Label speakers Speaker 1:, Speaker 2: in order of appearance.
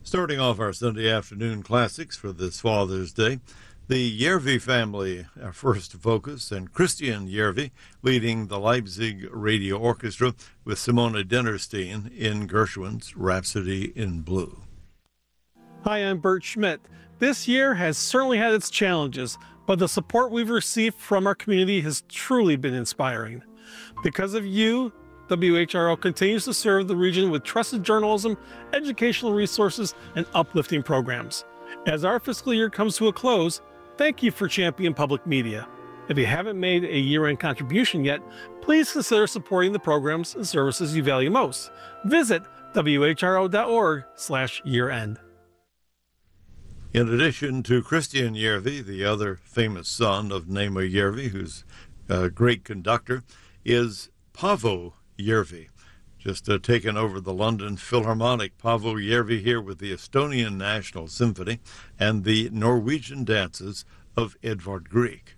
Speaker 1: Starting off our Sunday afternoon classics for this Father's Day, the Järvi family, our first focus, and Christian Järvi leading the Leipzig Radio Orchestra with Simona Dinnerstein in Gershwin's Rhapsody in Blue.
Speaker 2: Hi, I'm Bert Schmidt. This year has certainly had its challenges, but the support we've received from our community has truly been inspiring. Because of you, WHRO continues to serve the region with trusted journalism, educational resources, and uplifting programs. As our fiscal year comes to a close, thank you for championing public media. If you haven't made a year-end contribution yet, please consider supporting the programs and services you value most. Visit whro.org/year-end.
Speaker 1: In addition to Christian Järvi, the other famous son of Neema Järvi, who's a great conductor, is Paavo Järvi, just taken over the London Philharmonic. Paavo Järvi here with the Estonian National Symphony and the Norwegian dances of Edvard Grieg.